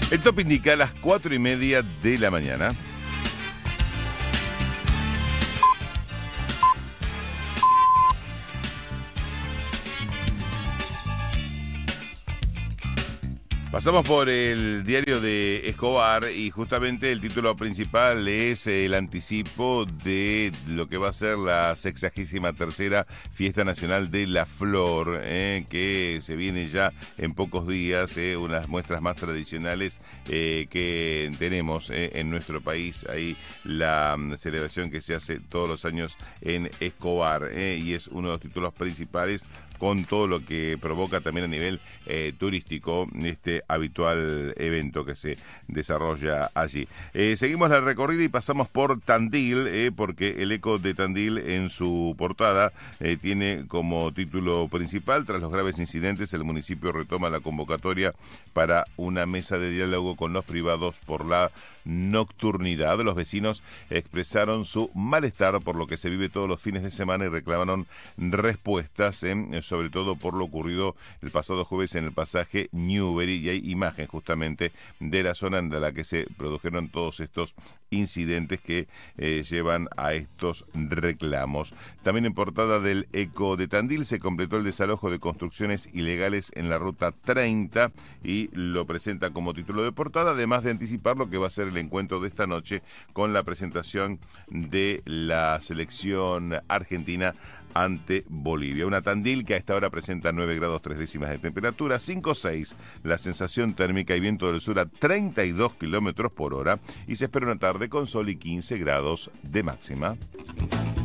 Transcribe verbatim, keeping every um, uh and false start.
El top indica a las cuatro y media de la mañana. Pasamos por el diario de Escobar y justamente el título principal es el anticipo de lo que va a ser la sexagésima tercera Fiesta Nacional de la Flor, eh, que se viene ya en pocos días, eh, unas muestras más tradicionales eh, que tenemos eh, en nuestro país. Ahí la um, celebración que se hace todos los años en Escobar eh, y es uno de los títulos principales, con todo lo que provoca también a nivel eh, turístico este habitual evento que se desarrolla allí. Eh, seguimos la recorrida y pasamos por Tandil, eh, porque el Eco de Tandil en su portada eh, tiene como título principal: tras los graves incidentes, el municipio retoma la convocatoria para una mesa de diálogo con los privados por la nocturnidad. Los vecinos expresaron su malestar por lo que se vive todos los fines de semana y reclamaron respuestas, eh, sobre todo por lo ocurrido el pasado jueves en el pasaje Newbery, y hay imagen justamente de la zona en la que se produjeron todos estos incidentes que eh, llevan a estos reclamos. También en portada del Eco de Tandil se completó el desalojo de construcciones ilegales en la ruta treinta y lo presenta como título de portada, además de anticipar lo que va a ser el encuentro de esta noche con la presentación de la selección argentina ante Bolivia. Una Tandil que a esta hora presenta nueve grados tres décimas de temperatura, cinco seis la sensación térmica y viento del sur a treinta y dos kilómetros por hora, y se espera una tarde con sol y quince grados de máxima.